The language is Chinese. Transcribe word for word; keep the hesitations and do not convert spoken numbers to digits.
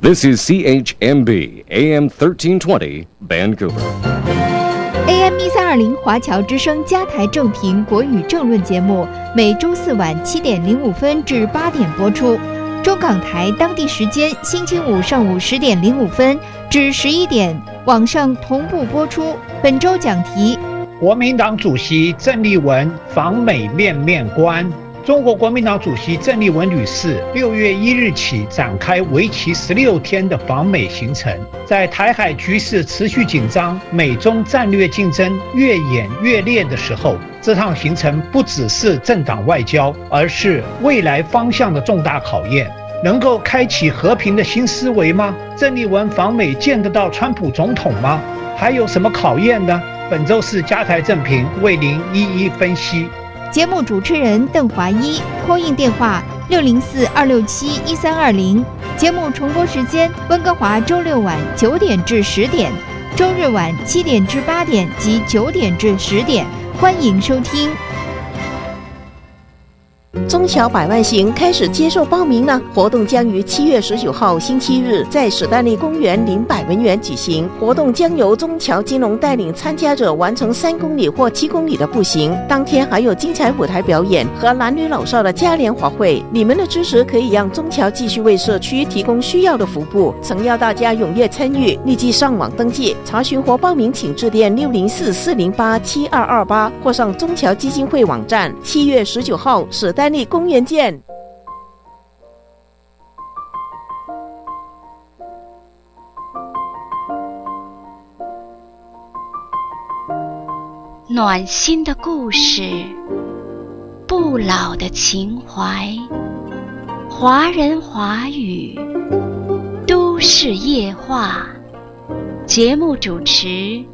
This is C H M B A M thirteen twenty Vancouver。A M 一三二零华侨之声加台正评国语政论节目，每周四晚七点零五分至八点播出。中港台当地时间星期五上午十点零五分至十一点，网上同步播出。本周讲题： 国民党主席郑丽文访美面面观。中国国民党主席郑丽文女士六月一日起展开为期十六天的访美行程。在台海局势持续紧张、美中战略竞争越演越烈的时候，这趟行程不只是政党外交，而是未来方向的重大考验。能够开启和平的新思维吗？郑丽文访美见得到川普总统吗？还有什么考验呢？本周是加台正评为您一一分析。 节目主持人邓华一，call in电话六零四二六七一三二零。节目重播时间：温哥华周六晚九点至十点，周日晚七点至八点及九点至十点。欢迎收听。 中侨百万行开始接受报名了，活动将于七月十九号星期日在史丹利公园领百文园举行。活动将由中侨金融带领参加者完成三公里或七公里的步行。当天还有精彩舞台表演和男女老少的嘉年华会。你们的支持可以让中侨继续为社区提供需要的服务，诚邀大家踊跃参与，立即上网登记。查询或报名请致电六零四四零八七二二八或上中侨基金会网站。七月十九号史丹利公园见。 暖心的故事，不老的情怀，华人华语，都市夜话。节目主持